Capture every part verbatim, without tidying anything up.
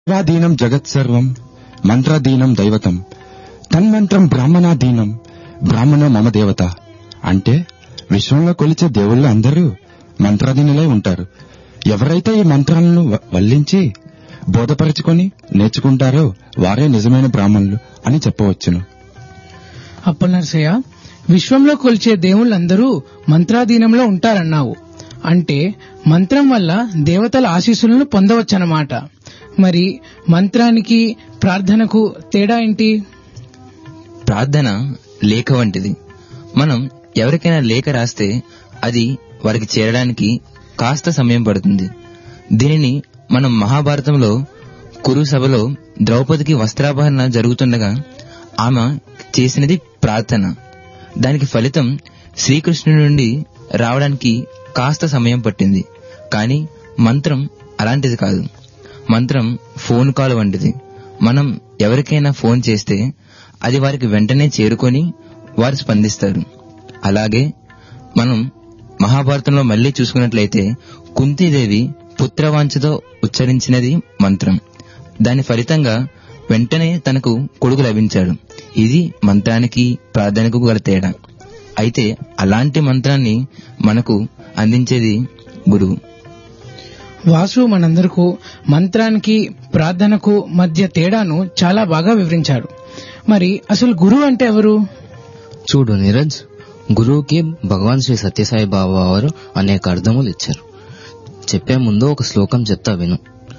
మంత్రాధీనం జగత్సర్వం మంత్రాధీనం దైవతం తన్మంత్రం బ్రాహ్మణాధీనం బ్రాహ్మణో మమ దేవత. అంటే విశ్వంలో కొలిచే దేవుళ్ళు అందరూ మంత్రాధీనులై ఉంటారు. ఎవరైతే ఈ మంత్రాలను వల్లించి బోధపరచుకొని నేర్చుకుంటారో వారే నిజమైన బ్రాహ్మణులు అని చెప్పవచ్చును. అప్పనరసయ్య, విశ్వంలో కొలిచే దేవుళ్ళందరూ మంత్రాధీనంలో ఉంటారన్నావు. అంటే మంత్రం వల్ల దేవతల ఆశీస్సులను పొందవచ్చన్నమాట. మరి మంత్రానికి ప్రార్థనకు తేడా ఏంటి? ప్రార్థన లేఖ వంటిది. మనం ఎవరికైనా లేఖ రాస్తే అది వారికి చేరడానికి కాస్త సమయం పడుతుంది. దీనిని మనం మహాభారతంలో కురు సభలో ద్రౌపదికి వస్త్రాపహరణ జరుగుతుండగా ఆమె చేసినది ప్రార్థన. దానికి ఫలితం శ్రీకృష్ణుడి నుండి రావడానికి కాస్త సమయం పట్టింది. కానీ మంత్రం అలాంటిది కాదు. మంత్రం ఫోన్ కాల్ వంటిది. మనం ఎవరికైనా ఫోన్ చేస్తే అది వారికి వెంటనే చేరుకొని వారు స్పందిస్తారు. అలాగే మనం మహాభారతంలో మళ్లీ చూసుకున్నట్లయితే కుంతీదేవి పుత్రవాంఛతో ఉచ్చరించినది మంత్రం. దాని ఫలితంగా వెంటనే తనకు కొడుకు లభించాడు. ఇది మంత్రానికి ప్రార్థనకు గల తేడా. అయితే అలాంటి మంత్రాన్ని మనకు అందించేది గురువు. వాసు మనందరకు మంత్రానికి ప్రార్థనకు మధ్య తేడాను చాలా బాగా వివరించాడు. మరి అసలు గురువు అంటే ఎవరు? చూడు నీరజ్, గురువుకి భగవాన్ శ్రీ సత్యసాయి బాబా వారు అనేక అర్థములు ఇచ్చారు. చెప్పే ముందు ఒక శ్లోకం చెప్తా విను.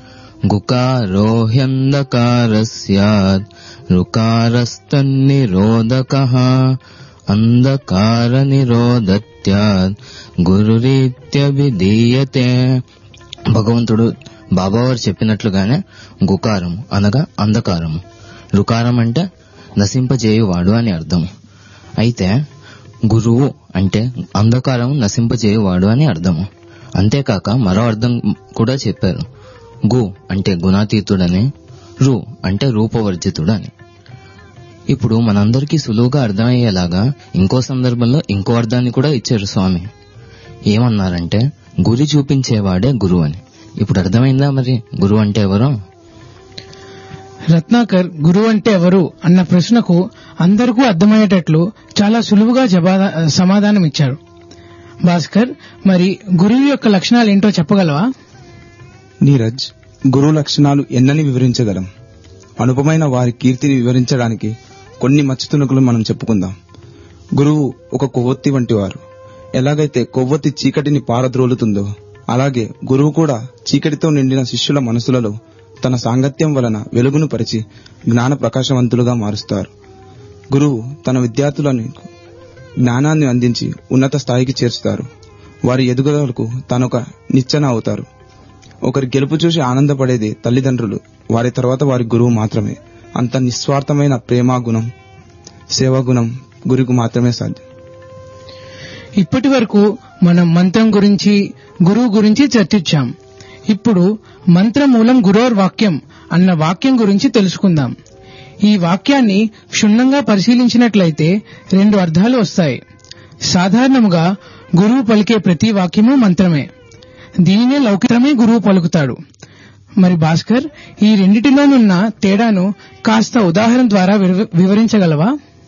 గుకారోహ్యంధకారస్యాద్ రుకారస్తన్నిరోధకః అంధకార నిరోధత్యాద్ గురురీత్యభిధీయతే. భగవంతుడు బాబావారు చెప్పినట్లుగానే గుకారం అనగా అంధకారము, రుకారం అంటే నశింపజేయువాడు అని అర్థం. అయితే గురువు అంటే అంధకారం నశింపజేయువాడు అని అర్థము. అంతేకాక మరో అర్థం కూడా చెప్పారు. గు అంటే గుణాతీతుడని, రు అంటే రూపవర్జితుడని. ఇప్పుడు మనందరికీ సులువుగా అర్థమయ్యేలాగా ఇంకో సందర్భంలో ఇంకో అర్థాన్ని కూడా ఇచ్చారు స్వామి. ఏమన్నారంటే గురి చూపించేవాడే గురువు అని. ఇప్పుడు అర్థమైందా మరి గురువు అంటే ఎవరో? రత్నాకర్ గురువు అంటే ఎవరు అన్న ప్రశ్నకు అందరికీ అర్థమయ్యేటట్లు చాలా సులువుగా సమాధానం ఇచ్చారు. భాస్కర్, మరి గురువు యొక్క లక్షణాలు ఏంటో చెప్పగలవా? నీరజ్, గురువు లక్షణాలు ఎన్నని వివరించగలం. అనుపమైన వారి కీర్తిని వివరించడానికి కొన్ని మచ్చుతునుకులు మనం చెప్పుకుందాం. గురువు ఒక కొవ్వొత్తి వంటి వారు. ఎలాగైతే కొవ్వొత్తి చీకటిని పారద్రోలుతుందో అలాగే గురువు కూడా చీకటితో నిండిన శిష్యుల మనసులలో తన సాంగత్యం వలన వెలుగును పరిచి జ్ఞాన ప్రకాశవంతులుగా మారుస్తారు. గురువు తన విద్యార్థులను జ్ఞానాన్ని అందించి ఉన్నత స్థాయికి చేర్చుతారు. వారి ఎదుగుదలకు తానొక నిచ్చెన అవుతారు. ఒకరి గెలుపు చూసి ఆనందపడేది తల్లిదండ్రులు, వారి తర్వాత వారి గురువు మాత్రమే. అంత నిస్వార్థమైన ప్రేమ గుణం, సేవా గుణం గురువుకు మాత్రమే సాధ్యం. ఇప్పటి వరకు మనం మంత్రం గురించి, గురువు గురించి చర్చించాం. ఇప్పుడు మంత్రమూలం గురోర్ వాక్యం అన్న వాక్యం గురించి తెలుసుకుందాం. ఈ వాక్యాన్ని క్షుణ్ణంగా పరిశీలించినట్లయితే రెండు అర్థాలు వస్తాయి. సాధారణముగా గురువు పలికే ప్రతి వాక్యము మంత్రమే. దీనినే లౌకికమే గురువు పలుకుతాడు. మరి భాస్కర్, ఈ రెండిటిలోనున్న తేడాను కాస్త ఉదాహరణ ద్వారా వివరించగలవా?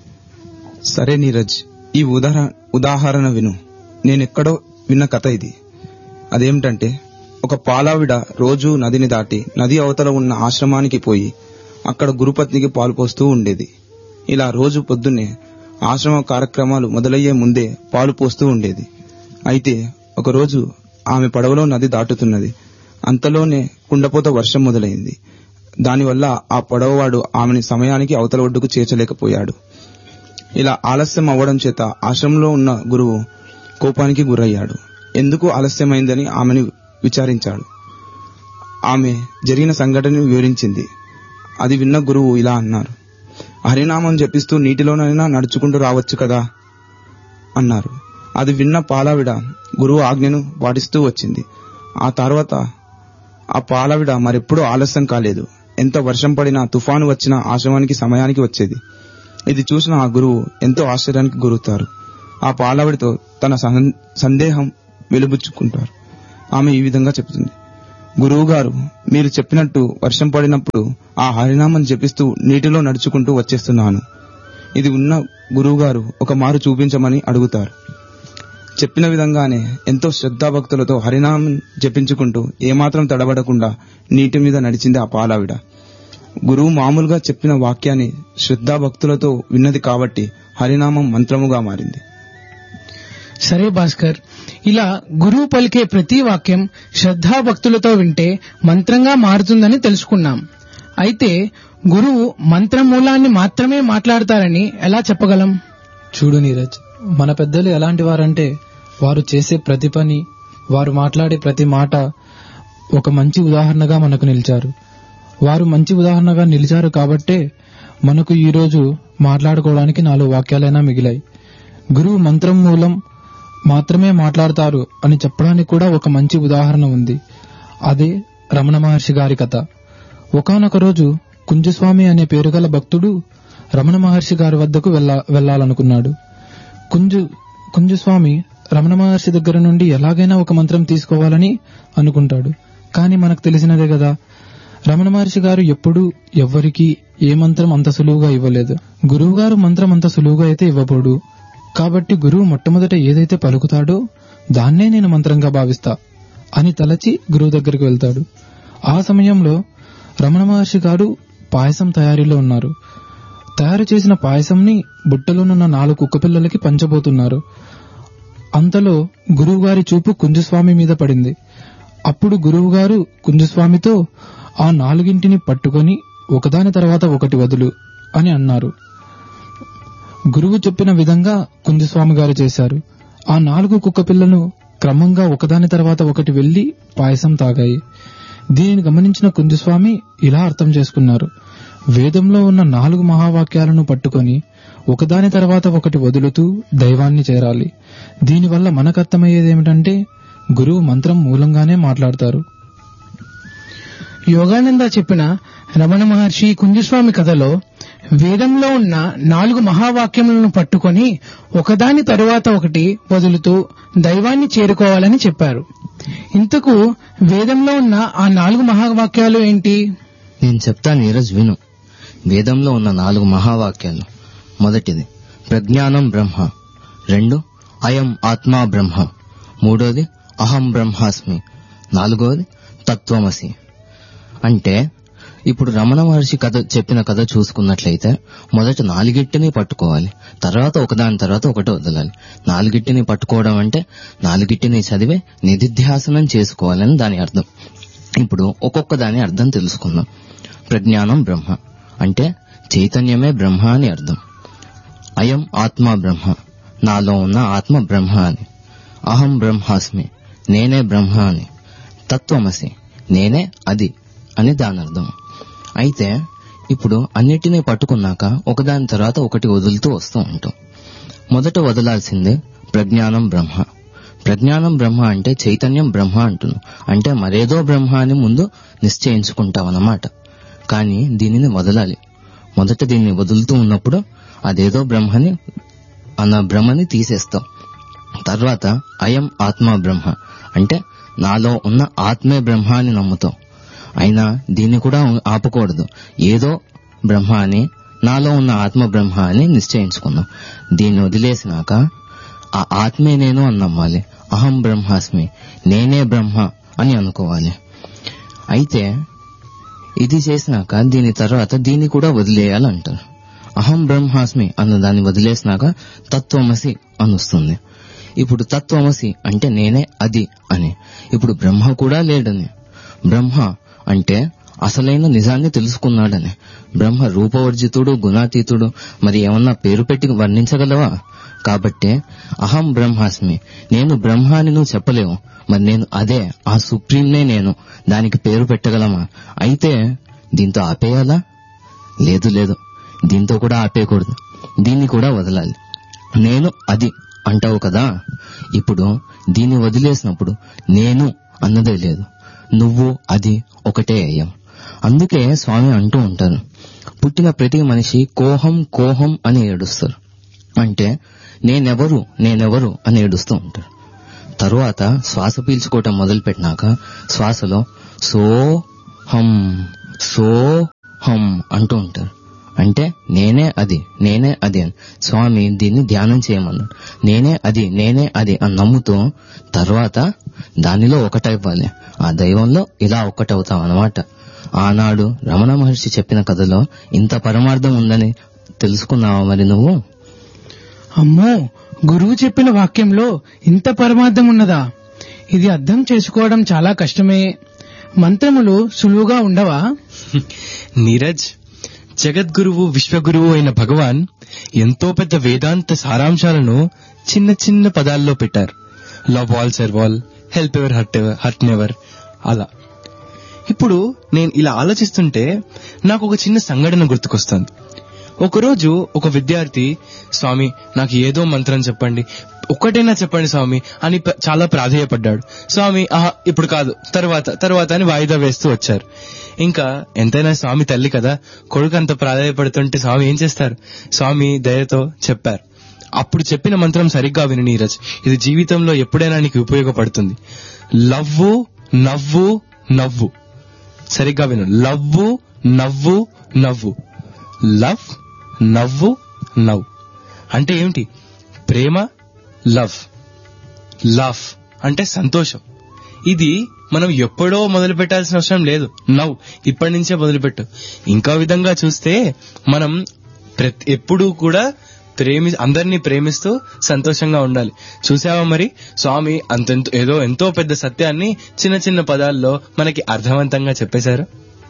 సరే నీరజ్, ఈ ఉదాహరణ ఉదాహరణ విను. నేనెక్కడో విన్న కథ ఇది. అదేమిటంటే, ఒక పాలావిడ రోజూ నదిని దాటి నది అవతల ఉన్న ఆశ్రమానికి పోయి అక్కడ గురుపత్నికి పాలు పోస్తూ ఉండేది. ఇలా రోజు పొద్దున్నే ఆశ్రమ కార్యక్రమాలు మొదలయ్యే ముందే పాలు పోస్తూ ఉండేది. అయితే ఒకరోజు ఆమె పడవలో నది దాటుతున్నది. అంతలోనే కుండపోత వర్షం మొదలైంది. దానివల్ల ఆ పడవవాడు ఆమెని సమయానికి అవతల ఒడ్డుకు చేర్చలేకపోయాడు. ఇలా ఆలస్యం అవ్వడం చేత ఆశ్రమంలో ఉన్న గురువు కోపానికి గురయ్యాడు. ఎందుకు ఆలస్యమైందని ఆమెను విచారించాడు. ఆమె జరిగిన సంఘటనను వివరించింది. అది విన్న గురువు ఇలా అన్నారు, హరినామం జపిస్తూ నీటిలోనైనా నడుచుకుంటూ రావచ్చు కదా అన్నారు. అది విన్న పాలావిడ గురువు ఆజ్ఞను పాటిస్తూ వచ్చింది. ఆ తర్వాత ఆ పాలావిడ మరెప్పుడూ ఆలస్యం కాలేదు. ఎంత వర్షం పడినా, తుఫాను వచ్చినా ఆశ్రమానికి సమయానికి వచ్చేది. ఇది చూసిన ఆ గురువు ఎంతో ఆశ్చర్యానికి గురవుతారు. ఆ పాలావిడితో తన సందేహం వెలుబుచ్చుకుంటారు. ఆమె ఈ విధంగా చెబుతుంది, గురువు గారు, మీరు చెప్పినట్టు వర్షం పడినప్పుడు ఆ హరినామం జపిస్తూ నీటిలో నడుచుకుంటూ వచ్చేస్తున్నాను. ఇది ఉన్న గురువు గారు ఒక మారు చూపించమని అడుగుతారు. చెప్పిన విధంగానే ఎంతో శ్రద్ధాభక్తులతో హరినామం జపించుకుంటూ ఏమాత్రం తడబడకుండా నీటి మీద నడిచింది ఆ పాలావిడ. గురువు మామూలుగా చెప్పిన వాక్యాన్ని శ్రద్ధాభక్తులతో విన్నది కాబట్టి హరినామం మంత్రముగా మారింది. సరే భాస్కర్, ఇలా గురువు పలికే ప్రతి వాక్యం శ్రద్ధాభక్తులతో వింటే మంత్రంగా మారుతుందని తెలుసుకున్నాం. అయితే గురువు మంత్రమూలాన్ని మాత్రమే మాట్లాడతారని ఎలా చెప్పగలం? చూడు నీరజ్, మన పెద్దలు ఎలాంటి వారంటే వారు చేసే ప్రతి పని, వారు మాట్లాడే ప్రతి మాట ఒక మంచి ఉదాహరణగా మనకు నిలిచారు. వారు మంచి ఉదాహరణగా నిలిచారు కాబట్టే మనకు ఈ రోజు మాట్లాడుకోవడానికి నాలుగు వాక్యాలైనా మిగిలాయి. గురువు మంత్రం మూలం మాత్రమే మాట్లాడతారు అని చెప్పడానికి కూడా ఒక మంచి ఉదాహరణ ఉంది. అదే రమణ మహర్షి గారి కథ. ఒకానొక రోజు కుంజస్వామి అనే పేరుగల భక్తుడు రమణ మహర్షి గారి వద్దకు వెళ్లాలనుకున్నాడు. కుంజు కుంజస్వామి రమణ మహర్షి దగ్గర నుండి ఎలాగైనా ఒక మంత్రం తీసుకోవాలని అనుకుంటాడు. కానీ మనకు తెలిసినదే కదా, రమణ మహర్షి గారు ఎప్పుడూ ఎవ్వరికీ ఏ మంత్రం అంత సులువుగా ఇవ్వలేదు. గురువు గారు మంత్రం అంత సులువుగా అయితే ఇవ్వబోడు. కాబట్టి గురువు మొట్టమొదట ఏదైతే పలుకుతాడో దాన్నే నేను మంత్రంగా భావిస్తా అని తలచి గురువు దగ్గరికి వెళ్తాడు. ఆ సమయంలో రమణ మహర్షి గారు పాయసం తయారీలో ఉన్నారు. తయారు చేసిన పాయసంని బుట్టలోనున్న నాలుగు కుక్కపిల్లలకి పంచబోతున్నారు. అంతలో గురువుగారి చూపు కుంజస్వామి మీద పడింది. అప్పుడు గురువుగారు కుంజస్వామితో ఆ నాలుగింటిని పట్టుకొని ఒకదాని తర్వాత ఒకటి వదులు అని అన్నారు. గురువు చెప్పిన విధంగా కుంజస్వామి గారు చేశారు. ఆ నాలుగు కుక్కపిల్లను క్రమంగా ఒకదాని తర్వాత ఒకటి వెళ్లి పాయసం తాగాయి. దీనిని గమనించిన కుంజస్వామి ఇలా అర్థం చేసుకున్నారు: వేదంలో ఉన్న నాలుగు మహావాక్యాలను పట్టుకొని ఒకదాని తర్వాత ఒకటి వదులుతూ దైవాన్ని చేరాలి. దీనివల్ల మనకు అర్థమయ్యేదేమిటంటే గురువు మంత్రం మూలంగానే మాట్లాడతారు. యోగానంద చెప్పిన రమణ మహర్షి కుంజస్వామి కథలో వేదంలో ఉన్న నాలుగు మహావాక్యములను పట్టుకొని ఒకదాని తరువాత ఒకటి వదులుతూ దైవాన్ని చేరుకోవాలని చెప్పారు. ఇంతకు వేదంలో ఉన్న ఆ నాలుగు మహావాక్యాలు ఏంటి? నేను చెప్తాను నీరజ్, విను. వేదంలో ఉన్న నాలుగు మహావాక్యాలు: మొదటిది ప్రజ్ఞానం బ్రహ్మ, రెండు అయం ఆత్మా బ్రహ్మ, మూడోది అహం బ్రహ్మాస్మి, నాలుగోది తత్వమసి. అంటే ఇప్పుడు రమణ మహర్షి కథ చెప్పిన కథ చూసుకున్నట్లయితే మొదట నాలుగిట్టిని పట్టుకోవాలి, తర్వాత ఒకదాని తర్వాత ఒకటి వదలాలి. నాలుగిట్టిని పట్టుకోవడం అంటే నాలుగిట్టిని చదివే నిధిధ్యాసనం చేసుకోవాలని దాని అర్థం. ఇప్పుడు ఒక్కొక్క దాని అర్థం తెలుసుకుందాం. ప్రజ్ఞానం బ్రహ్మ అంటే చైతన్యమే బ్రహ్మ అని అర్థం. అయం ఆత్మ బ్రహ్మ, నాలో ఉన్న ఆత్మ బ్రహ్మ అని. అహం బ్రహ్మాస్మి, నేనే బ్రహ్మ అని. తత్వమసి, నేనే అది అని దాని అర్థం. అయితే ఇప్పుడు అన్నిటినీ పట్టుకున్నాక ఒకదాని తర్వాత ఒకటి వదులుతూ వస్తూ ఉంటాం. మొదట వదలాల్సిందే ప్రజ్ఞానం బ్రహ్మ. ప్రజ్ఞానం బ్రహ్మ అంటే చైతన్యం బ్రహ్మ అంటున్నాం. అంటే మరేదో బ్రహ్మ అని ముందు నిశ్చయించుకుంటామన్నమాట. కానీ దీనిని వదలాలి. మొదట దీన్ని వదులుతూ ఉన్నప్పుడు అదేదో బ్రహ్మని అన్న బ్రహ్మని తీసేస్తాం. తర్వాత అయం ఆత్మ బ్రహ్మ అంటే నాలో ఉన్న ఆత్మే బ్రహ్మ అని నమ్ముతాం. అయినా దీన్ని కూడా ఆపకూడదు. ఏదో బ్రహ్మ అని, నాలో ఉన్న ఆత్మ బ్రహ్మ అని నిశ్చయించుకున్నాం. దీన్ని వదిలేసినాక ఆ ఆత్మే నేను అని నమ్మాలి. అహం బ్రహ్మాస్మి, నేనే బ్రహ్మ అని అనుకోవాలి. అయితే ఇది చేసినాక దీని తర్వాత దీన్ని కూడా వదిలేయాలంటారు. అహం బ్రహ్మాస్మి అన్న దాన్ని వదిలేసినాక తత్వమసి అని వస్తుంది. ఇప్పుడు తత్వమసి అంటే నేనే అది అని. ఇప్పుడు బ్రహ్మ కూడా లేడని. బ్రహ్మ అంటే అసలైన నిజాన్ని తెలుసుకున్నాడని. బ్రహ్మ రూపవర్జితుడు, గుణాతీతుడు, మరి ఏమన్నా పేరు పెట్టి వర్ణించగలవా? కాబట్టి అహం బ్రహ్మాస్మి, నేను బ్రహ్మ అని నువ్వు చెప్పలేవు. మరి నేను అదే, ఆ సుప్రీంనే నేను, దానికి పేరు పెట్టగలమా? అయితే దీంతో ఆపేయాలా? లేదు లేదు, దీంతో కూడా ఆపేయకూడదు. దీన్ని కూడా వదలాలి. నేను అది అంటావు కదా, ఇప్పుడు దీన్ని వదిలేసినప్పుడు నేను అన్నదే లేదు, నువ్వు అది ఒకటే అయ్యాం. అందుకే స్వామి అంటూ ఉంటారు, పుట్టిన ప్రతి మనిషి కోహం కోహం అని ఏడుస్తారు. అంటే నేనెవరు నేనెవరు అని ఏడుస్తూ ఉంటారు. తరువాత శ్వాస పీల్చుకోవటం మొదలు పెట్టినాక శ్వాసలో సో హం సో హం అంటూ ఉంటారు. అంటే నేనే అది నేనే అది అని స్వామి దీన్ని ధ్యానం చేయమన్నాడు. నేనే అది నేనే అది అని నమ్ముతూ తర్వాత దానిలో ఒకటైవ్వాలి. ఆ దైవంలో ఇలా ఒక్కటవుతాం అన్నమాట. ఆనాడు రమణ మహర్షి చెప్పిన కథలో ఇంత పరమార్థం ఉందని తెలుసుకున్నావా మరి నువ్వు? అమ్మో, గురువు చెప్పిన వాక్యంలో ఇంత పరమార్థం ఉన్నదా? ఇది అర్థం చేసుకోవడం చాలా కష్టమే. మంత్రములు సులువుగా ఉండవా? నీరజ్, జగద్గురువు విశ్వగురువు అయిన భగవాన్ ఎంతో పెద్ద వేదాంత సారాంశాలను చిన్న చిన్న పదాల్లో పెట్టారు. Love all serve all, help ever hurt ever hurt never. అలా ఇప్పుడు నేను ఇలా ఆలోచిస్తుంటే నాకు ఒక చిన్న సంఘటన గుర్తుకొస్తుంది. ఒకరోజు ఒక విద్యార్థి, స్వామి నాకు ఏదో మంత్రం చెప్పండి, ఒక్కటైనా చెప్పండి స్వామి అని ప- చాలా ప్రాధేయపడ్డాడు. స్వామి ఆహా ఇప్పుడు కాదు, తర్వాత తర్వాత అని వాయిదా వేస్తూ వచ్చారు. ఇంకా ఎంతైనా స్వామి తల్లి కదా, కొడుకు అంత ప్రాధేయపడుతుంటే స్వామి ఏం చేస్తారు? స్వామి దయతో చెప్పారు. అప్పుడు చెప్పిన మంత్రం సరిగ్గా విను నీరజ్, ఇది జీవితంలో ఎప్పుడైనా నీకు ఉపయోగపడుతుంది. లవ్వు నవ్వు నవ్వు. సరిగ్గా విను. లవ్వు నవ్వు నవ్వు. లవ్ నవ్వు నవ్వు అంటే ఏమిటి? ప్రేమ, లవ్. లవ్ అంటే సంతోషం. ఇది మనం ఎప్పుడో మొదలు పెట్టాల్సిన అవసరం లేదు. నవ్వు ఇప్పటి నుంచే మొదలుపెట్టు. ఇంకా విధంగా చూస్తే మనం ప్రతి ఎప్పుడూ కూడా ప్రేమి అందరినీ ప్రేమిస్తూ సంతోషంగా ఉండాలి. చూసావా మరి, స్వామి అంతెంతో ఏదో ఎంతో పెద్ద సత్యాన్ని చిన్న చిన్న పదాల్లో మనకి అర్థవంతంగా చెప్పేశారు.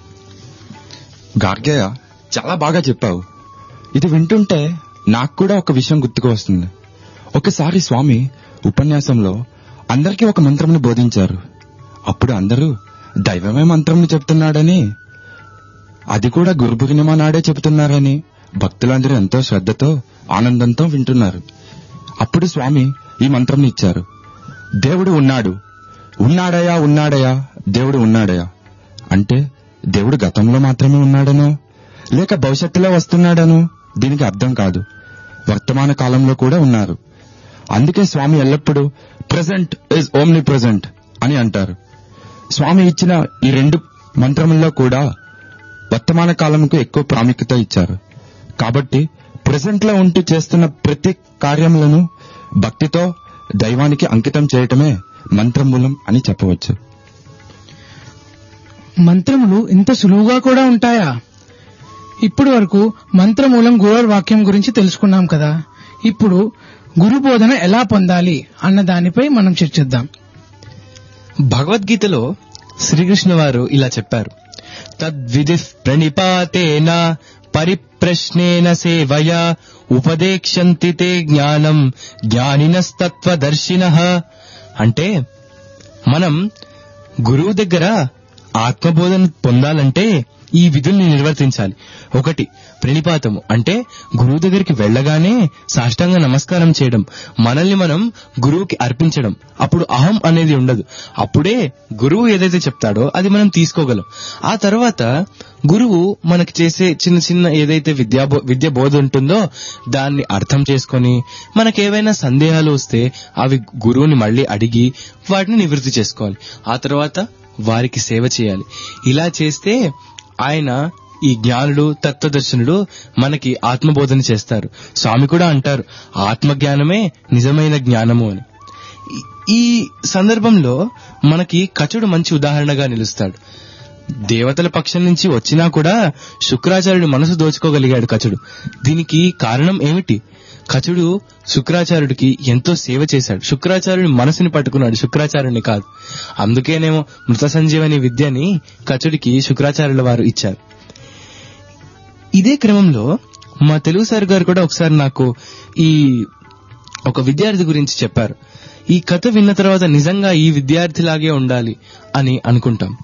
గార్గయ్య, చాలా బాగా చెప్పావు. ఇది వింటుంటే నాకు కూడా ఒక విషయం గుర్తుకు వస్తుంది. ఒకసారి స్వామి ఉపన్యాసంలో అందరికీ ఒక మంత్రంను బోధించారు. అప్పుడు అందరూ దైవమే మంత్రంని చెప్తున్నాడని, అది కూడా గురు పూర్ణిమ నాడే చెబుతున్నారని భక్తులందరూ ఎంతో శ్రద్ధతో ఆనందంతో వింటున్నారు. అప్పుడు స్వామి ఈ మంత్రం ఇచ్చారు. దేవుడు ఉన్నాడు, ఉన్నాడయా ఉన్నాడయా దేవుడు ఉన్నాడయా. అంటే దేవుడు గతంలో మాత్రమే ఉన్నాడనో లేక భవిష్యత్తులో వస్తున్నాడనో దీనికి అర్థం కాదు. వర్తమాన కాలంలో కూడా ఉన్నారు. అందుకే స్వామి ఎల్లప్పుడూ ప్రెజెంట్ ఇస్ ఓమ్ని ప్రెజెంట్ అని అంటారు. స్వామి ఇచ్చిన ఈ రెండు మంత్రముల్లో కూడా వర్తమాన కాలంకు ఎక్కువ ప్రాముఖ్యత ఇచ్చారు. కాబట్టి ప్రెజెంట్ లో ఉంటూ చేస్తున్న ప్రతి కార్యములను భక్తితో దైవానికి అంకితం చేయటమే మంత్రమూలం అని చెప్పవచ్చు. మంత్రములు ఇంత సులువుగా కూడా ఉంటాయా? ఇప్పటి వరకు మంత్రమూలం గురువు వాక్యం గురించి తెలుసుకున్నాం కదా. ఇప్పుడు గురు బోధన ఎలా పొందాలి అన్న దానిపై మనం చర్చిద్దాం. భగవద్గీతలో శ్రీకృష్ణ వారు ఇలా చెప్పారు. తద్విధి ప్రణిపాతేన పరిప్రశ్నేన సేవయా ఉపదేక్షంతి తే జ్ఞానం జ్ఞానినస్తత్వదర్శినః. అంటే మనం గురువు దగ్గర ఆత్మబోధన పొందాలంటే ఈ విధుల్ని నిర్వర్తించాలి. ఒకటి ప్రణిపాతము, అంటే గురువు దగ్గరికి వెళ్ళగానే సాష్టాంగ నమస్కారం చేయడం, మనల్ని మనం గురువుకి అర్పించడం. అప్పుడు అహం అనేది ఉండదు. అప్పుడే గురువు ఏదైతే చెప్తాడో అది మనం తీసుకోగలం. ఆ తర్వాత గురువు మనకి చేసే చిన్న చిన్న ఏదైతే విద్యా విద్య బోధ ఉంటుందో దాన్ని అర్థం చేసుకొని మనకేవైనా సందేహాలు వస్తే అవి గురువుని మళ్ళీ అడిగి వాటిని నివృత్తి చేసుకోవాలి. ఆ తర్వాత వారికి సేవ చేయాలి. ఇలా చేస్తే ఆయన ఈ జ్ఞానుడు తత్వదర్శనుడు మనకి ఆత్మబోధన చేస్తారు. స్వామి కూడా అంటారు, ఆత్మజ్ఞానమే నిజమైన జ్ఞానము అని. ఈ సందర్భంలో మనకి కచుడు మంచి ఉదాహరణగా నిలుస్తాడు. దేవతల పక్షం నుంచి వచ్చినా కూడా శుక్రాచార్యుడు మనసు దోచుకోగలిగాడు కచుడు. దీనికి కారణం ఏమిటి? కచుడు శుక్రాచార్యుడికి ఎంతో సేవ చేశాడు. శుక్రాచార్యుడి మనసుని పట్టుకున్నాడు, శుక్రాచార్యుడిని కాదు. అందుకేనేమో మృత సంజీవని విద్యని కచుడికి శుక్రాచార్యుల వారు ఇచ్చారు. ఇదే క్రమంలో మా తెలుగు సార్ గారు కూడా ఒకసారి నాకు ఈ ఒక విద్యార్థి గురించి చెప్పారు. ఈ కథ విన్న తర్వాత నిజంగా ఈ విద్యార్థిలాగే ఉండాలి అని అనుకుంటాం.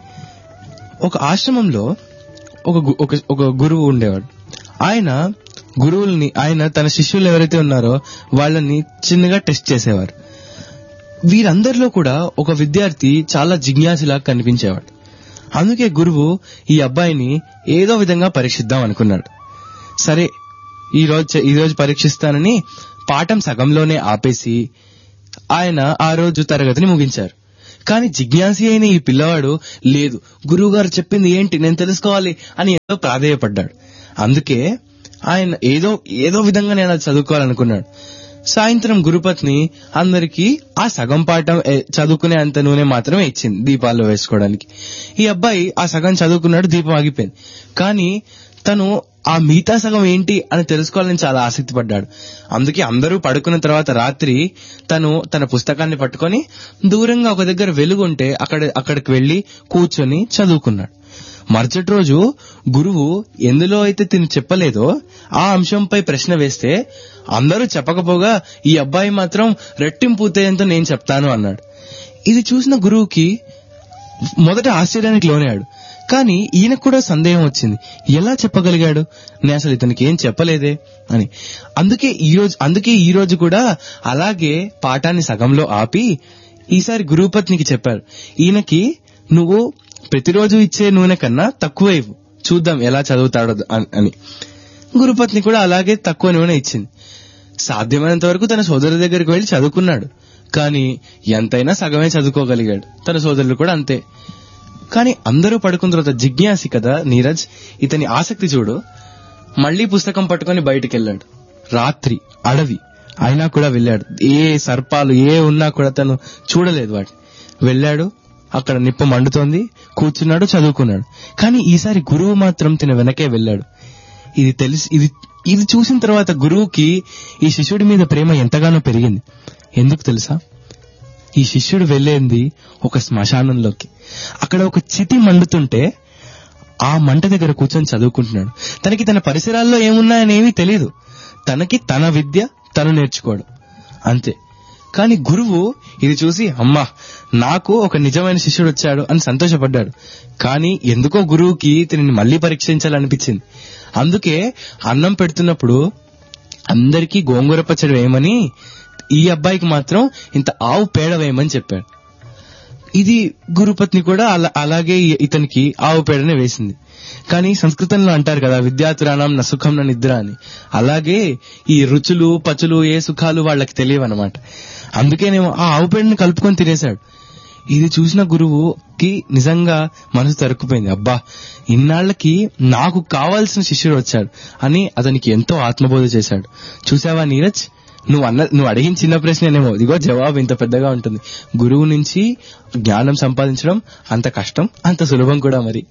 ఒక ఆశ్రమంలో ఒక గు- ఒక- ఒక గురువు ఉండేవాడు. ఆయన గురువుల్ని ఆయన తన శిష్యులు ఎవరైతే ఉన్నారో వాళ్ళని చిన్నగా టెస్ట్ చేసేవారు. వీరందరిలో కూడా ఒక విద్యార్థి చాలా జిజ్ఞాసులా కనిపించేవాడు. అందుకే గురువు ఈ అబ్బాయిని ఏదో విధంగా పరీక్షిద్దాం అనుకున్నాడు. సరే ఈ రోజు ఈ రోజు పరీక్షిస్తానని పాఠం సగంలోనే ఆపేసి ఆయన ఆ రోజు తరగతిని ముగించారు. కానీ జిజ్ఞాసి అయిన ఈ పిల్లవాడు లేదు, గురువు గారు చెప్పింది ఏంటి నేను తెలుసుకోవాలి అని ఎంతో ప్రాధేయపడ్డాడు. అందుకే ఆయన ఏదో ఏదో విధంగా నేను అది చదువుకోవాలనుకున్నాడు. సాయంత్రం గురుపత్ని అందరికీ ఆ సగం పాఠం చదువుకునే అంత నూనె మాత్రమే ఇచ్చింది దీపాల్లో వేసుకోవడానికి. ఈ అబ్బాయి ఆ సగం చదువుకున్నాడు, దీపం ఆగిపోయింది. కానీ తను ఆ మిగతా సగం ఏంటి అని తెలుసుకోవాలని చాలా ఆసక్తి పడ్డాడు. అందుకే అందరూ పడుకున్న తర్వాత రాత్రి తను తన పుస్తకాన్ని పట్టుకొని దూరంగా ఒక దగ్గర వెలుగుంటే అక్కడ అక్కడికి వెళ్లి కూర్చొని చదువుకున్నాడు. మరుసటి రోజు గురువు ఎందులో అయితే తిని చెప్పలేదో ఆ అంశంపై ప్రశ్న వేస్తే అందరూ చెప్పకపోగా ఈ అబ్బాయి మాత్రం రెట్టింపు ఉత్తేజంతో నేను చెప్తాను అన్నాడు. ఇది చూసిన గురువుకి మొదట ఆశ్చర్యానికి లోనాడు. కానీ ఈయనకు కూడా సందేహం వచ్చింది, ఎలా చెప్పగలిగాడు, నేను అసలు ఇతనికి ఏం చెప్పలేదే అని. అందుకే ఈ రోజు అందుకే ఈ రోజు కూడా అలాగే పాఠాన్ని సగంలో ఆపి ఈసారి గురుపత్నికి చెప్పారు, ఈయనకి నువ్వు ప్రతిరోజు ఇచ్చే నూనె కన్నా తక్కువ ఇవ్వు, చూద్దాం ఎలా చదువుతాడో అని. గురుపత్ని కూడా అలాగే తక్కువ నూనె ఇచ్చింది. సాధ్యమైనంత వరకు తన సోదరు దగ్గరికి వెళ్లి చదువుకున్నాడు. కానీ ఎంతైనా సగమే చదువుకోగలిగాడు. తన సోదరులు కూడా అంతే. కానీ అందరూ పడుకున్న తర్వాత జిజ్ఞాసి కదా నీరజ్, ఇతని ఆసక్తి చూడు, మళ్లీ పుస్తకం పట్టుకుని బయటికి వెళ్ళాడు. రాత్రి అడవి అయినా కూడా వెళ్ళాడు. ఏ సర్పాలు ఏ ఉన్నా కూడా తను చూడలేదు వాటిని. వెళ్ళాడు, అక్కడ నిప్పు మండుతోంది, కూర్చున్నాడు, చదువుకున్నాడు. కానీ ఈసారి గురువు మాత్రం తిన వెనకే వెళ్ళాడు. ఇది తెలిసి ఇది ఇది చూసిన తర్వాత గురువుకి ఈ శిష్యుడి మీద ప్రేమ ఎంతగానో పెరిగింది. ఎందుకు తెలుసా? ఈ శిష్యుడు వెళ్ళేది ఒక శ్మశానంలోకి. అక్కడ ఒక చితి మండుతుంటే ఆ మంట దగ్గర కూర్చొని చదువుకుంటున్నాడు. తనకి తన పరిసరాల్లో ఏమున్నాయనేమీ తెలియదు. తనకి తన విద్య తను నేర్చుకోడు అంతే. కానీ గురువు ఇది చూసి అమ్మా నాకు ఒక నిజమైన శిష్యుడు వచ్చాడు అని సంతోషపడ్డాడు. కానీ ఎందుకో గురువుకి తిని మళ్లీ పరీక్షించాలనిపించింది. అందుకే అన్నం పెడుతున్నప్పుడు అందరికీ గోంగూర పచ్చడి వేయమని, ఈ అబ్బాయికి మాత్రం ఇంత ఆవు పేడ వేయమని చెప్పాడు. ఇది గురుపత్ని కూడా అలా అలాగే ఇతనికి ఆవు పేడనే వేసింది. కానీ సంస్కృతంలో అంటారు కదా, విద్యాతురాణం న సుఖం న నిద్ర అని. అలాగే ఈ రుచులు పచులు ఏ సుఖాలు వాళ్ళకి తెలియవన్నమాట. అందుకేనేమో ఆ ఆవు పేడని కలుపుకొని తినేశాడు. ఇది చూసిన గురువుకి నిజంగా మనసు తరుక్కుపోయింది. అబ్బా, ఇన్నాళ్లకి నాకు కావాల్సిన శిష్యుడు వచ్చాడు అని అతనికి ఎంతో ఆత్మబోధ చేశాడు. చూసావా నీరజ్, నువ్వు అన్న నువ్వు అడిగిన చిన్న ప్రశ్ననేమో ఇదిగో జవాబు ఇంత పెద్దగా ఉంటుంది. గురువు నుంచి జ్ఞానం సంపాదించడం అంత కష్టం, అంత సులభం కూడా. మరి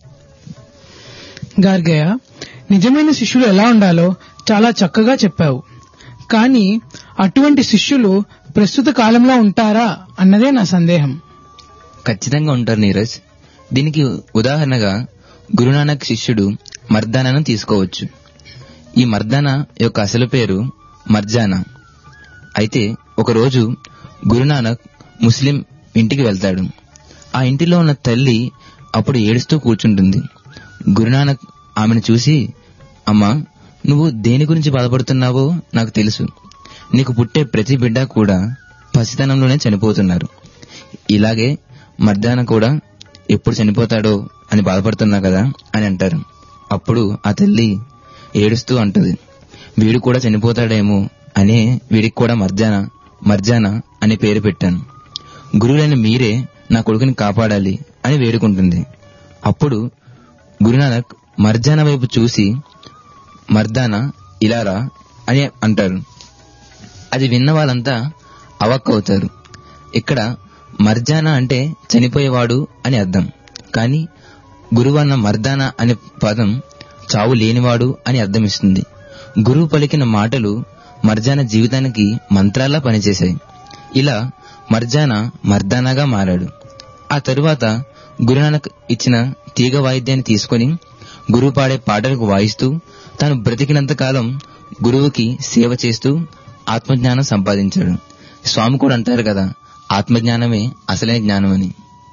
గార్గయ్య, నిజమైన శిష్యులు ఎలా ఉండాలో చాలా చక్కగా చెప్పావు. కానీ అటువంటి శిష్యులు ప్రస్తుత కాలంలో ఉంటారా అన్నదే నా సందేహం. ఖచ్చితంగా ఉంటారు నీరజ్. దీనికి ఉదాహరణగా గురునానక్ శిష్యుడు మర్దానాను తీసుకోవచ్చు. ఈ మర్దానా యొక్క అసలు పేరు మర్జానా. అయితే ఒకరోజు గురునానక్ ముస్లిం ఇంటికి వెళ్తాడు. ఆ ఇంటిలో ఉన్న తల్లి అప్పుడు ఏడుస్తూ కూర్చుంటుంది. గురునానక్ ఆమెను చూసి, అమ్మా, నువ్వు దేని గురించి బాధపడుతున్నావో నాకు తెలుసు. నీకు పుట్టే ప్రతి బిడ్డ కూడా పసితనంలోనే చనిపోతున్నారు. ఇలాగే మర్దానా కూడా ఎప్పుడు చనిపోతాడో అని బాధపడుతున్నా కదా అని అంటారు. అప్పుడు ఆ తల్లి ఏడుస్తూ అంటది, వీడు కూడా చనిపోతాడేమో అనే వీడికి కూడా మర్జానా మర్జానా అనే పేరు పెట్టాను. గురువులైన మీరే నా కొడుకుని కాపాడాలి అని వేడుకుంటుంది. అప్పుడు గురునానక్ మర్జానా వైపు చూసి, మర్దానా ఇలారా అని అంటారు. అది విన్న వాళ్ళంతా అవాక్కవుతారు. ఇక్కడ మర్జానా అంటే చనిపోయేవాడు అని అర్థం. కానీ గురువు అన్న మర్దానా అనే పదం చావు లేనివాడు అని అర్థమిస్తుంది. గురువు పలికిన మాటలు మర్జానా జీవితానికి మంత్రాల్లా పనిచేశాయి. ఇలా మర్జానా మర్దానాగా మారాడు. ఆ తరువాత గురునానక్ ఇచ్చిన తీగ వాయిద్యాన్ని తీసుకుని గురువు పాడే పాటలకు వాయిస్తూ తాను బ్రతికినంత కాలం గురువుకి సేవ చేస్తూ ఆత్మజ్ఞానం సంపాదించాడు. స్వామి కూడా అంటారు కదా, ఆత్మజ్ఞానమే అసలైన జ్ఞానమని.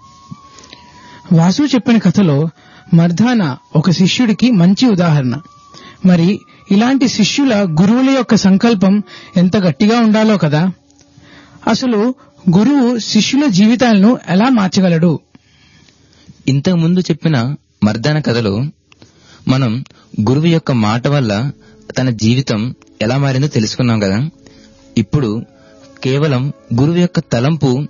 వాసు చెప్పిన కథలో మర్దానా ఒక శిష్యుడికి మంచి ఉదాహరణ. మరి ఇలాంటి శిష్యుల గురువుల యొక్క సంకల్పం ఎంత గట్టిగా ఉండాలో కదా. అసలు గురువు శిష్యుల జీవితాలను ఎలా మార్చగలడు? ఇంతకు ముందు చెప్పిన మర్దానా కథలో మనం గురువు యొక్క మాట వల్ల తన జీవితం ఎలా మారిందో తెలుసుకున్నాం కదా. ఇప్పుడు కేవలం గురువు యొక్క తలంపు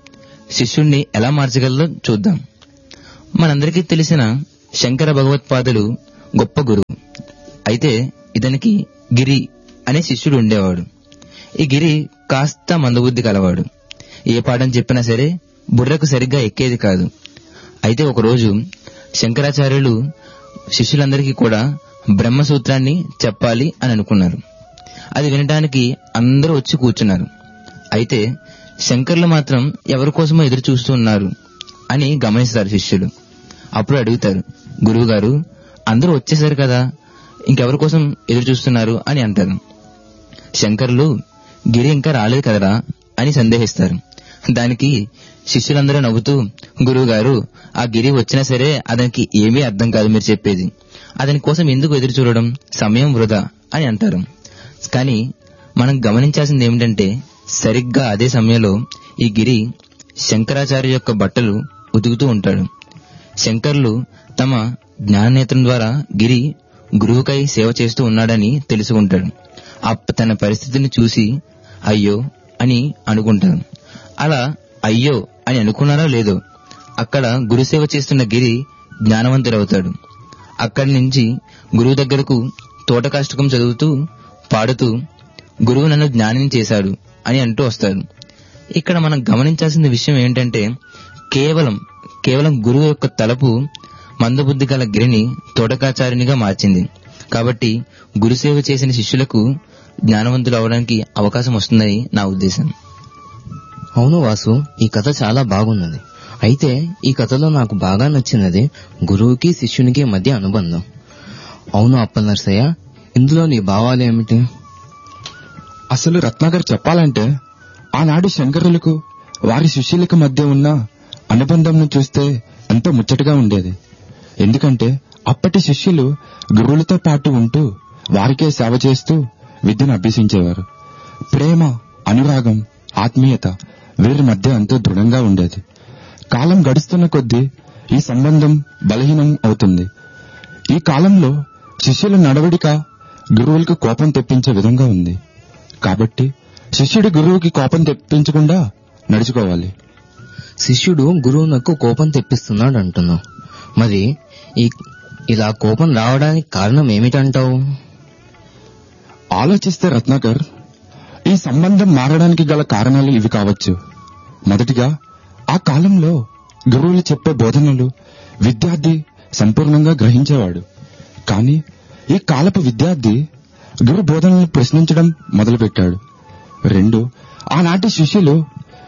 శిష్యుణ్ణి ఎలా మార్చగలదో చూద్దాం. మనందరికీ తెలిసిన శంకర భగవత్పాదులు గొప్ప గురువు. అయితే ఇతనికి గిరి అనే శిష్యుడు ఉండేవాడు. ఈ గిరి కాస్త మందబుద్ధి కలవాడు. ఏ పాఠం చెప్పినా సరే బుర్రకు సరిగ్గా ఎక్కేది కాదు. అయితే ఒకరోజు శంకరాచార్యులు శిష్యులందరికీ కూడా బ్రహ్మసూత్రాన్ని చెప్పాలి అని అనుకున్నారు. అది వినడానికి అందరూ వచ్చి కూర్చున్నారు. అయితే శంకర్లు మాత్రం ఎవరి కోసమో ఎదురు చూస్తూ ఉన్నారు అని గమనిస్తారు శిష్యులు. అప్పుడు అడుగుతారు, గురువు గారు అందరూ వచ్చేసారు కదా, ఇంకెవరి కోసం ఎదురు చూస్తున్నారు అని అంటారు. శంకర్లు గిరి ఇంకా రాలేదు కదరా అని సందేహిస్తారు. దానికి శిష్యులందరూ నవ్వుతూ, గురువు గారు ఆ గిరి వచ్చినా సరే అతనికి ఏమీ అర్థం కాదు మీరు చెప్పేది, అతని కోసం ఎందుకు ఎదురు చూడడం, సమయం వృధా అని అంటారు. కానీ మనం గమనించాల్సింది ఏమిటంటే సరిగ్గా అదే సమయంలో ఈ గిరి శంకరాచార్య యొక్క బట్టలు ఉతుకుతూ ఉంటాడు. శంకర్లు తమ జ్ఞాననేత్రం ద్వారా గిరి గురువుకై సేవ చేస్తూ ఉన్నాడని తెలుసుకుంటాడు. తన పరిస్థితిని చూసి అయ్యో అని అనుకుంటాడు. అలా అయ్యో అని అనుకున్నారో లేదో అక్కడ గురుసేవ చేస్తున్న గిరి జ్ఞానవంతుడవుతాడు. అక్కడి నుంచి గురువు దగ్గరకు తోటకాష్టకం చదువుతూ పాడుతూ గురువు నన్ను జ్ఞానం చేశాడు అని అంటూ వస్తాడు. ఇక్కడ మనం గమనించాల్సిన విషయం ఏంటంటే కేవలం కేవలం గురువు యొక్క తలపు మందబుద్ధి గల గిరిని తోటకాచార్యునిగా మార్చింది. కాబట్టి గురుసేవ చేసిన శిష్యులకు జ్ఞానవంతులు అవడానికి అవకాశం వస్తుందని నా ఉద్దేశం. అవును వాసు, ఈ కథ చాలా బాగున్నది. అయితే ఈ కథలో నాకు బాగా నచ్చినది గురువుకి శిష్యునికి మధ్య అనుబంధం. అవును అప్పల్ నర్సయ్య, ఇందులో నీ భావాలు ఏమిటి? అసలు రత్నాకర్ చెప్పాలంటే ఆనాడు శంకరులకు వారి శిష్యులకు మధ్య ఉన్న అనుబంధంను చూస్తే ఎంతో ముచ్చటగా ఉండేది. ఎందుకంటే అప్పటి శిష్యులు గురువులతో పాటు ఉంటూ వారికే సేవ చేస్తూ విద్యను అభ్యసించేవారు. ప్రేమ, అనురాగం, ఆత్మీయత వీరి మధ్య ఎంతో దృఢంగా ఉండేది. కాలం గడుస్తున్న కొద్దీ ఈ సంబంధం బలహీనం అవుతుంది. ఈ కాలంలో శిష్యుల నడవడిక గురువులకు కోపం తెప్పించే విధంగా ఉంది. కాబట్టి శిష్యుడు గురువుకి కోపం తెప్పించకుండా నడుచుకోవాలి. శిష్యుడు గురువునకు కోపం తెప్పిస్తున్నాడు అంటున్నావు. మరి ఈ ఇలా కోపం రావడానికి కారణం ఏమిటంటావు? ఆలోచిస్తే రత్నాకర్, ఈ సంబంధం మారడానికి గల కారణాలు ఇవి కావచ్చు. మొదటిగా, ఆ కాలంలో గురువులు చెప్పే బోధనలు విద్యార్థి సంపూర్ణంగా గ్రహించేవాడు. కానీ ఈ కాలపు విద్యార్థి గురు బోధనలను ప్రశ్నించడం మొదలుపెట్టాడు. రెండు, ఆనాటి శిష్యులు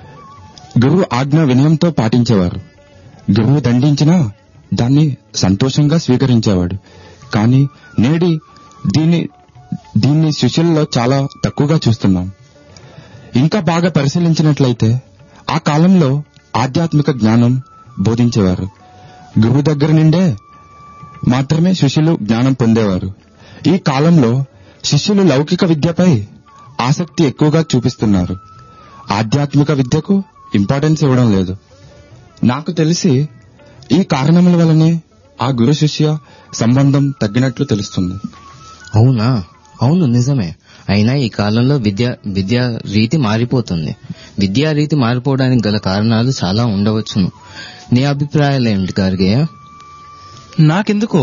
గురువు ఆజ్ఞ వినయంతో పాటించేవారు. గురువు దండించినా దాన్ని సంతోషంగా స్వీకరించేవాడు. కానీ నేడి దీన్ని దీన్ని శిష్యుల్లో చాలా తక్కువగా చూస్తున్నాం. ఇంకా బాగా పరిశీలించినట్లయితే ఆ కాలంలో ఆధ్యాత్మిక జ్ఞానం బోధించేవారు. గురువు దగ్గర నుండే మాత్రమే శిష్యులు జ్ఞానం పొందేవారు. ఈ కాలంలో శిష్యులు లౌకిక విద్యపై ఆసక్తి ఎక్కువగా చూపిస్తున్నారు. ఆధ్యాత్మిక విద్యకు ఇంపార్టెన్స్ ఇవ్వడం లేదు. నాకు తెలిసి ఈ కారణముల వల్లనే ఆ గురు శిష్య సంబంధం తగ్గినట్లు తెలుస్తుంది. అవునా? అవును, నిజమే. అయినా ఈ కాలంలో విద్యా విద్యా రీతి మారిపోతుంది. విద్యా రీతి మారిపోవడానికి గల కారణాలు చాలా ఉండవచ్చును. నీ అభిప్రాయాలు ఏమిటి గార్గయ్య? నాకెందుకో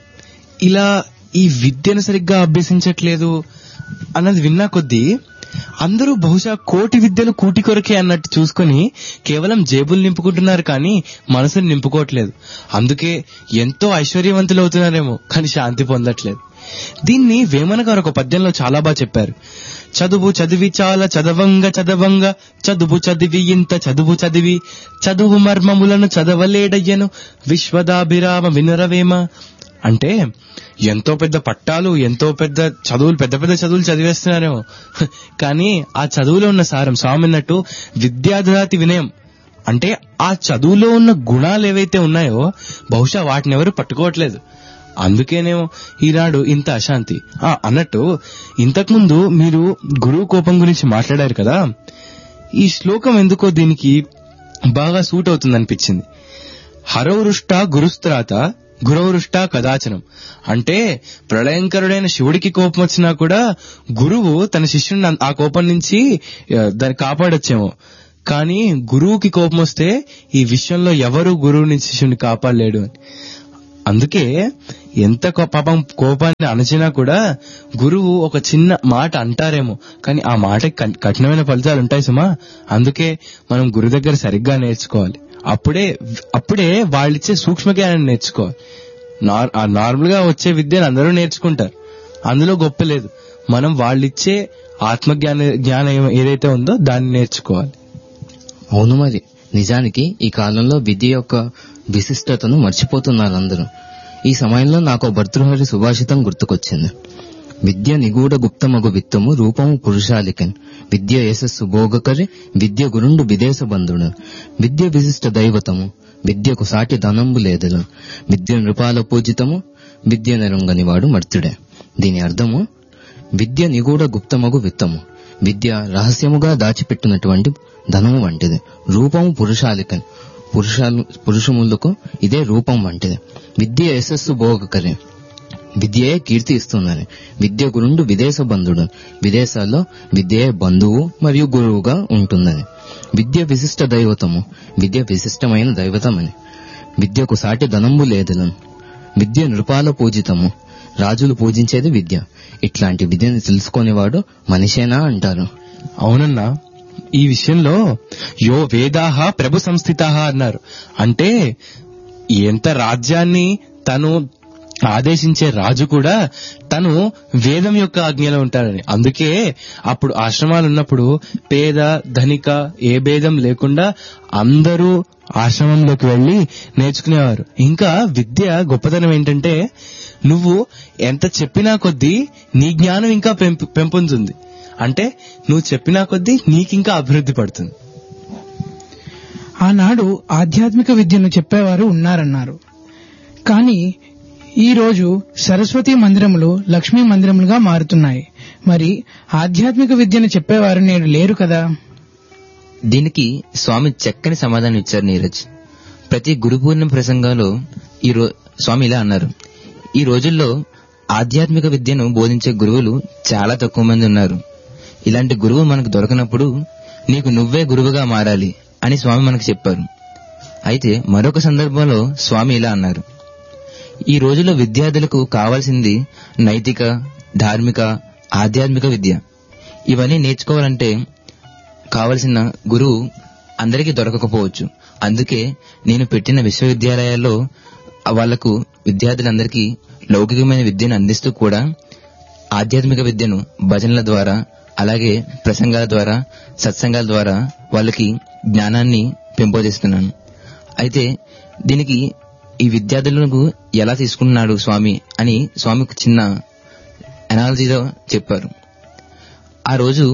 ఇలా ఈ విద్యను సరిగ్గా అభ్యసించట్లేదు అన్నది విన్నా కొద్దీ అందరూ బహుశా కోటి విద్యలు కూటి కొరకే అన్నట్టు చూసుకుని కేవలం జేబులు నింపుకుంటున్నారు కానీ మనసుని నింపుకోవట్లేదు. అందుకే ఎంతో ఐశ్వర్యవంతులు అవుతున్నారేమో కానీ శాంతి పొందట్లేదు. దీన్ని వేమన గారు ఒక పద్యంలో చాలా బాగా చెప్పారు. చదువు చదివి చాలా చదవంగా చదవంగా చదువు చదివి ఇంత చదువు చదివి చదువు మర్మములను చదవలేడయ్యను విశ్వదాభిరామ వినరవేమ. అంటే ఎంతో పెద్ద పట్టాలు, ఎంతో పెద్ద చదువులు, పెద్ద పెద్ద చదువులు చదివేస్తున్నారేమో కానీ ఆ చదువులో ఉన్న సారం స్వామి అన్నట్టు విద్యాధాతి వినయం అంటే ఆ చదువులో ఉన్న గుణాలు ఏవైతే ఉన్నాయో బహుశా వాటిని ఎవరు పట్టుకోవట్లేదు. అందుకేనేమో ఈనాడు ఇంత అశాంతి. ఆ అన్నట్టు ఇంతకుముందు మీరు గురువు కోపం గురించి మాట్లాడారు కదా, ఈ శ్లోకం ఎందుకో దీనికి బాగా సూట్ అవుతుంది అనిపించింది. హరవృష్ట గురుస్త్రాత గురవృష్ట కదాచనం. అంటే ప్రళయంకరుడైన శివుడికి కోపం వచ్చినా కూడా గురువు తన శిష్యుని ఆ కోపం నుంచి దాన్ని కాపాడొచ్చేమో. కానీ గురువుకి కోపం వస్తే ఈ విషయంలో ఎవరు గురువుని శిష్యుని కాపాడలేడు అని. అందుకే ఎంత కో- పాపం కోపాన్ని అణచినా కూడా గురువు ఒక చిన్న మాట అంటారేమో, కానీ ఆ మాటకి కఠ్- కఠినమైన ఫలితాలు ఉంటాయి సుమా. అందుకే మనం గురు దగ్గర సరిగ్గా నేర్చుకోవాలి. అప్పుడే అప్పుడే వాళ్ళిచ్చే సూక్ష్మ జ్ఞానాన్ని నేర్చుకోవాలి. నార్ నార్మల్ గా వచ్చే విద్యను అందరూ నేర్చుకుంటారు, అందులో గొప్ప లేదు. మనం వాళ్ళిచ్చే ఆత్మజ్ఞాన జ్ఞానం ఏదైతే ఉందో దాన్ని నేర్చుకోవాలి. అవును, మరి నిజానికి ఈ కాలంలో విద్య యొక్క విశిష్టతను మర్చిపోతున్నారు అందరూ. ఈ సమయంలో నాకు భర్తృహరి సుభాషితం గుర్తుకొచ్చింది. విద్య నిగూఢ గుప్తమగు విత్తము రూపము పురుషాలికన్ విద్య యశస్సు భోగకరి విద్య గురుండు విదేశ బంధుడు విద్య విశిష్ట దైవతము విద్యకు సాటి ధనంబు లేదలు విద్య నృపాల పూజితము విద్య నెరుంగని వాడు మర్తుడే. దీని అర్థము, విద్య నిగూఢ గుప్తమగు విత్తము, విద్య రహస్యముగా దాచిపెట్టినటువంటి ధనము వంటిది. రూపము పురుషాలికన్ పురుషాలు పురుషములకు ఇదే రూపం వంటిది. విద్య యశస్సు భోగకరి విద్యే కీర్తి ఇస్తుందని. విద్య గురుండు విదేశ బంధుడు విదేశాల్లో విద్యే బంధువు మరియు గురువుగా ఉంటుందని. విద్య విశిష్ట దైవతము విద్య విశిష్టమైన దైవతమని. విద్యకు సాటి ధనంబు లేదలను. విద్య నృపాల పూజితము రాజులు పూజించేది విద్య. ఇట్లాంటి విద్యను తెలుసుకునేవాడు మనిషేనా అంటారు. అవునన్నా, ఈ విషయంలో యో వేదాహ ప్రభు సంస్థితాహ అన్నారు. అంటే ఎంత రాజ్యాన్ని తను ఆదేశించే రాజు కూడా తను వేదం యొక్క ఆజ్ఞలో ఉంటారని. అందుకే అప్పుడు ఆశ్రమాలు ఉన్నప్పుడు పేద ధనిక ఏ భేదం లేకుండా అందరూ ఆశ్రమంలోకి వెళ్లి నేర్చుకునేవారు. ఇంకా విద్య గొప్పతనం ఏంటంటే నువ్వు ఎంత చెప్పినా కొద్దీ నీ జ్ఞానం ఇంకా పెంపు పెంపొందుతుంది. అంటే నువ్వు చెప్పినా కొద్దీ నీకింకా అభివృద్ధి పడుతుంది. ఆనాడు ఆధ్యాత్మిక విద్యను చెప్పేవారు ఉన్నారన్నారు. కానీ ఈ రోజు సరస్వతి మందిరములు లక్ష్మీ మందిరములుగా మారుతున్నాయి. మరి ఆధ్యాత్మిక విద్యను చెప్పేవారు నేడు లేరు కదా. దీనికి స్వామి చక్కని సమాధానం ఇచ్చారు నీరజ్. ప్రతి గురు పూర్ణిమ ప్రసంగంలో ఈ రో స్వామి ఇలా అన్నారు, ఈ రోజుల్లో ఆధ్యాత్మిక విద్యను బోధించే గురువులు చాలా తక్కువ మంది ఉన్నారు. ఇలాంటి గురువు మనకు దొరకనప్పుడు నీకు నువ్వే గురువుగా మారాలి అని స్వామి మనకు చెప్పారు. అయితే మరొక సందర్భంలో స్వామి ఇలా అన్నారు, ఈ రోజుల్లో విద్యార్థులకు కావాల్సింది నైతిక, ధార్మిక, ఆధ్యాత్మిక విద్య. ఇవన్నీ నేర్చుకోవాలంటే కావలసిన గురువు అందరికీ దొరకకపోవచ్చు. అందుకే నేను పెట్టిన విశ్వవిద్యాలయాల్లో వాళ్లకు విద్యార్థులందరికీ లౌకికమైన విద్యను అందిస్తూ కూడా ఆధ్యాత్మిక విద్యను భజనల ద్వారా, అలాగే ప్రసంగాల ద్వారా, సత్సంగాల ద్వారా వాళ్ళకి జ్ఞానాన్ని పెంపొందిస్తున్నాను. అయితే దీనికి ఈ విద్యార్థులకు ఎలా తీసుకుంటున్నాడు స్వామి అని స్వామి ఒక చిన్న అనాలజీలో చెప్పారు. ఆ రోజు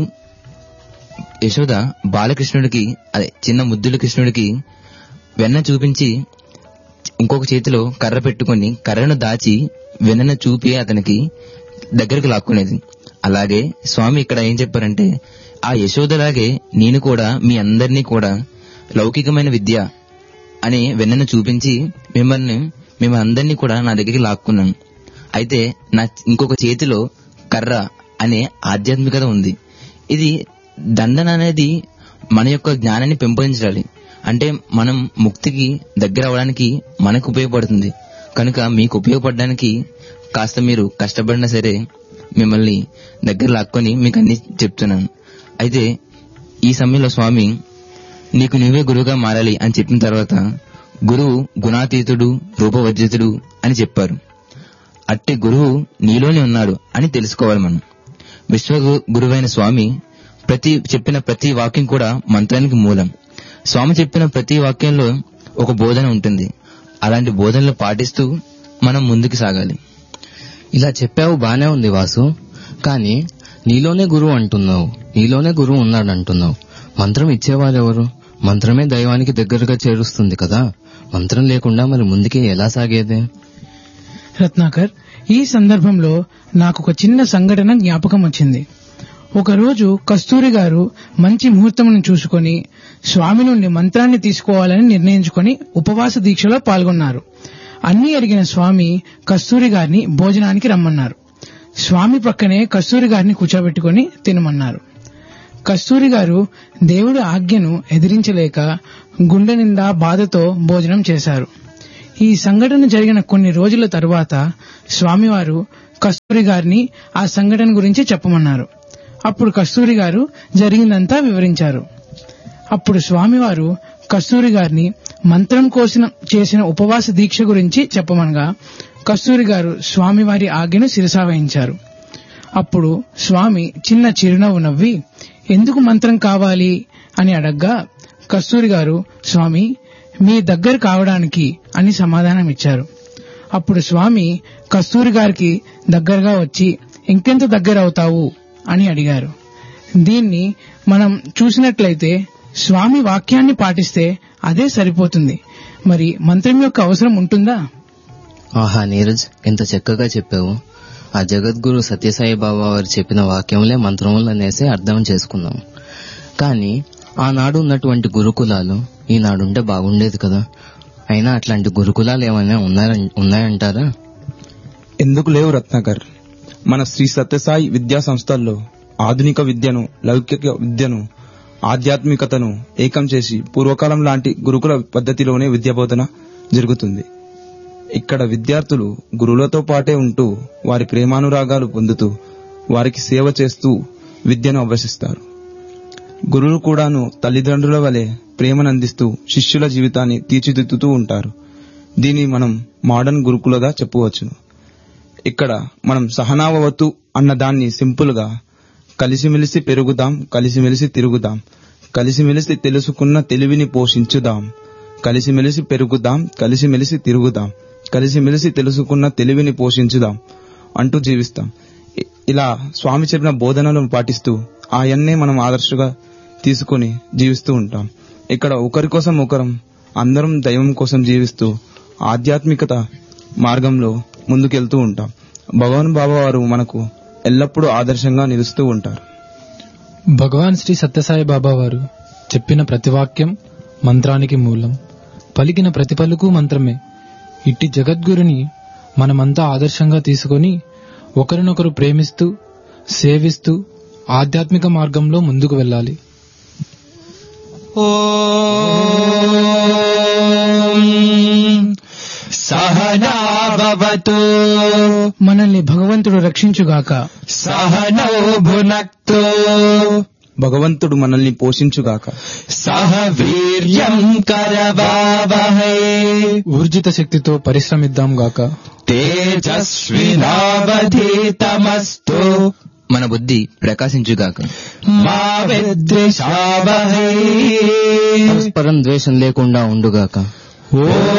యశోద బాలకృష్ణుడికి, అదే చిన్న ముద్దుల కృష్ణుడికి వెన్న చూపించి ఇంకొక చేతిలో కర్ర పెట్టుకుని కర్రను దాచి వెన్నను చూపి అతనికి దగ్గరకు లాక్కునేది. అలాగే స్వామి ఇక్కడ ఏం చెప్పారంటే, ఆ యశోదలాగే నేను కూడా మీ అందరినీ కూడా లౌకికమైన విద్య అనే వెన్నను చూపించి మిమ్మల్ని మేము అందరినీ కూడా నా దగ్గరికి లాక్కున్నాను. అయితే నా ఇంకొక చేతిలో కర్ర అనే ఆధ్యాత్మికత ఉంది. ఇది దండన అనేది మన యొక్క జ్ఞానాన్ని పెంపొందించాలి. అంటే మనం ముక్తికి దగ్గర అవడానికి మనకు ఉపయోగపడుతుంది. కనుక మీకు ఉపయోగపడడానికి కాస్త మీరు కష్టపడినా సరే మిమ్మల్ని దగ్గర లాక్కొని మీకు అన్ని చెప్తున్నాను. అయితే ఈ సమయంలో స్వామి నీకు నువ్వే గురువుగా మారాలి అని చెప్పిన తర్వాత గురువు గుణాతీతుడు, రూపవర్జితుడు అని చెప్పారు. అట్టి గురువు నీలోనే ఉన్నాడు అని తెలుసుకోవాలి మనం. విశ్వ గురువైన స్వామి ప్రతి చెప్పిన ప్రతి వాక్యం కూడా మంత్రానికి మూలం. స్వామి చెప్పిన ప్రతి వాక్యంలో ఒక బోధన ఉంటుంది. అలాంటి బోధనలు పాటిస్తూ మనం ముందుకు సాగాలి. ఇలా చెప్పావు బానే ఉంది వాసు, కానీ నీలోనే గురువు అంటున్నావు, నీలోనే గురువు ఉన్నాడు అంటున్నావు. మంత్రం ఇచ్చేవారెవరు? మంత్రమే దైవానికి దగ్గరగా చేరుస్తుంది కదా. మంత్రం లేకుండా మరి ముందుకే ఎలా సాగేది? రత్నాకర్, ఈ సందర్భంలో నాకు ఒక చిన్న సంఘటన జ్ఞాపకం వచ్చింది. ఒకరోజు కస్తూరి గారు మంచి ముహూర్తమును చూసుకొని స్వామి నుండి మంత్రాన్ని తీసుకోవాలని నిర్ణయించుకొని ఉపవాస దీక్షలో పాల్గొన్నారు. అన్నీ అడిగిన స్వామి కస్తూరి గారిని భోజనానికి రమ్మన్నారు. స్వామి ప్రక్కనే కస్తూరి గారిని కూర్చోబెట్టుకుని తినమన్నారు. కస్తూరి గారు దేవుడి ఆజ్ఞను ఎదిరించలేక గుండె నిండా బాధతో భోజనం చేశారు. ఈ సంఘటన జరిగిన కొన్ని రోజుల తరువాత స్వామివారు కస్తూరి గారిని ఆ సంఘటన గురించి చెప్పమన్నారు. అప్పుడు కస్తూరి గారు జరిగిందంతా వివరించారు. అప్పుడు స్వామివారు కస్తూరి గారిని మంత్రం కోసం చేసిన ఉపవాస దీక్ష గురించి చెప్పమనగా కస్తూరి గారు స్వామివారి ఆజ్ఞను శిరసావహించారు. అప్పుడు స్వామి చిన్న చిరునవ్వు నవ్వి ఎందుకు మంత్రం కావాలి అని అడగ్గా కస్తూరి గారు స్వామి మీ దగ్గర కావడానికి అని సమాధానం ఇచ్చారు. అప్పుడు స్వామి కస్తూరి గారికి దగ్గరగా వచ్చి ఇంకెంత దగ్గర అవుతావు అని అడిగారు. దీన్ని మనం చూసినట్లయితే స్వామి వాక్యాన్ని పాటిస్తే అదే సరిపోతుంది. మరి మంత్రం యొక్క అవసరం ఉంటుందా? ఆహా నీరజ్, ఎంత చక్కగా చెప్పావు. ఆ జగద్గురు సత్యసాయి బాబా వారు చెప్పిన వాక్యములే మంత్రములు అనేసి అర్థం చేసుకున్నాం. కానీ ఆనాడు ఉన్నటువంటి గురుకులాలు ఈనాడుంటే బాగుండేది కదా. అయినా అట్లాంటి గురుకులాలు ఏమైనా ఉన్నాయంటారా? ఎందుకు లేవు రత్నాకర్. మన శ్రీ సత్యసాయి విద్యా సంస్థల్లో ఆధునిక విద్యను, లౌకిక విద్యను, ఆధ్యాత్మికతను ఏకం చేసి పూర్వకాలం లాంటి గురుకుల పద్ధతిలోనే విద్యాబోధన జరుగుతుంది. ఇక్కడ విద్యార్థులు గురువులతో పాటే ఉంటూ వారి ప్రేమానురాగాలు పొందుతూ వారికి సేవ చేస్తూ విద్యను అభ్యసిస్తారు. గురువులు కూడాను తల్లిదండ్రుల వలె ప్రేమనందిస్తూ శిష్యుల జీవితాన్ని తీర్చిదిద్దుతూ ఉంటారు. దీన్ని మనం మోడర్న్ గురుకులగా చెప్పవచ్చును. ఇక్కడ మనం సహనావవతు అన్న దాన్ని సింపుల్ గా కలిసిమెలిసి పెరుగుదాం, కలిసిమెలిసి తిరుగుదాం, కలిసిమెలిసి తెలుసుకున్న తెలివిని పోషించుదాం, కలిసిమెలిసి పెరుగుదాం, కలిసిమెలిసి తిరుగుదాం, కలిసిమెలిసి తెలుసుకున్న తెలివిని పోషించుదాం అంటూ జీవిస్తాం. ఇలా స్వామి చెప్పిన బోధనలను పాటిస్తూ ఆయన్నే మనం ఆదర్శగా తీసుకుని జీవిస్తూ ఉంటాం. ఇక్కడ ఒకరి కోసం ఒకరం అందరం దైవం కోసం జీవిస్తూ ఆధ్యాత్మికత మార్గంలో ముందుకెళ్తూ ఉంటాం. భగవాన్ బాబా వారు మనకు ఎల్లప్పుడూ ఆదర్శంగా నిలుస్తూ ఉంటారు. భగవాన్ శ్రీ సత్యసాయి బాబా వారు చెప్పిన ప్రతి వాక్యం మంత్రానికి మూలం, పలికిన ప్రతి పలుకు మంత్రమే. ఇట్టి జగద్గురుని మనమంతా ఆదర్శంగా తీసుకొని ఒకరినొకరు ప్రేమిస్తూ సేవిస్తూ ఆధ్యాత్మిక మార్గంలో ముందుకు వెళ్ళాలి. సహనా భవతు, మనల్ని భగవంతుడు రక్షించుగాక. సహనౌ భునక్తు, భగవంతుడు మనల్ని పోషించుగాక. సహ వీర్యం కరవావహై, ఊర్జిత శక్తితో పరిశ్రమిద్దాం గాక. తేజస్వినావధీతమస్తు, మన బుద్ధి ప్రకాశించుగాక. మా విద్విషావహై, పరస్పరం ద్వేషం లేకుండా ఉండుగాక. ఓ